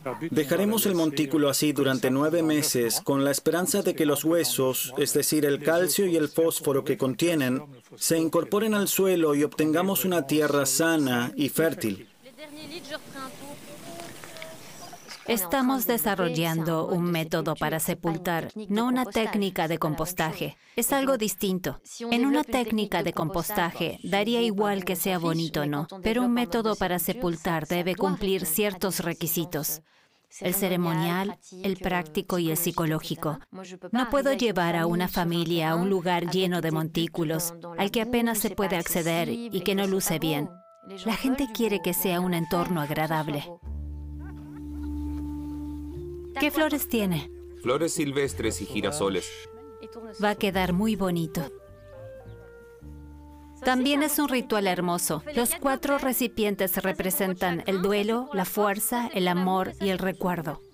Dejaremos el montículo así durante 9 meses con la esperanza de que los huesos, es decir, el calcio y el fósforo que contienen, se incorporen al suelo y obtengamos una tierra sana y fértil. Estamos desarrollando un método para sepultar, no una técnica de compostaje. Es algo distinto. En una técnica de compostaje daría igual que sea bonito o no, pero un método para sepultar debe cumplir ciertos requisitos. El ceremonial, el práctico y el psicológico. No puedo llevar a una familia a un lugar lleno de montículos, al que apenas se puede acceder y que no luce bien. La gente quiere que sea un entorno agradable. ¿Qué flores tiene? Flores silvestres y girasoles. Va a quedar muy bonito. También es un ritual hermoso. Los 4 recipientes representan el duelo, la fuerza, el amor y el recuerdo.